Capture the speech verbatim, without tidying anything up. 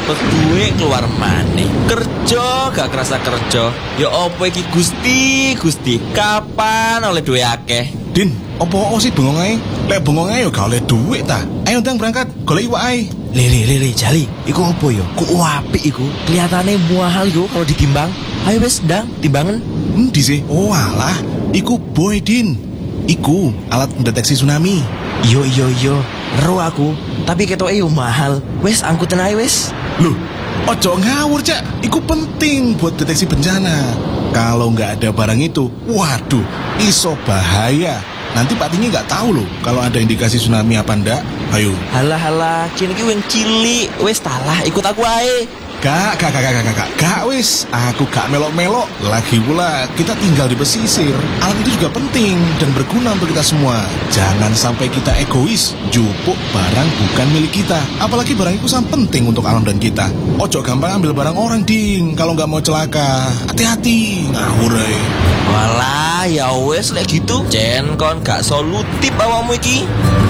dapat duit keluar maneh. Kerja gak kerasa kerja. Ya opo iki Gusti, Gusti. Kapan oleh duit akeh? Din, opo sih bengong ae? Lek bengong ae yo gak oleh duit ta. Ayo ndang berangkat, golek iwak ae. Lele lele Jali, iku opo yo? Ku apik iku. Kelihatane mahal iku kalau ditimbang. Ayo wis ndang timbangan. Endi sih? Oh alah, iku boy Din. Iku alat mendeteksi tsunami. Yo yo yo, ero aku. Tapi ketoke yo mahal. Wis angkutan ae wis. Loh, ojo ngawur cak. Iku penting buat deteksi bencana. Kalau nggak ada barang itu, waduh, iso bahaya. Nanti Pak Tinggi nggak tahu loh kalau ada indikasi tsunami apa ndak. Ayo. Halah halah, kini ki wing cilik. Wis talah, ikut aku ae. Gak, gak, gak, gak, gak, gak, gak, wis. Aku gak melok-melok. Lagi pula, kita tinggal di pesisir. Alat itu juga penting dan berguna untuk kita semua. Jangan sampai kita egois, jupuk barang bukan milik kita. Apalagi barang itu sangat penting untuk alam dan kita. Ojo gampang ambil barang orang, Ding. Kalau nggak mau celaka, hati-hati. Ngawur ae. Walah, ya wis lek gitu. Jen kon gak solutif awakmu iki.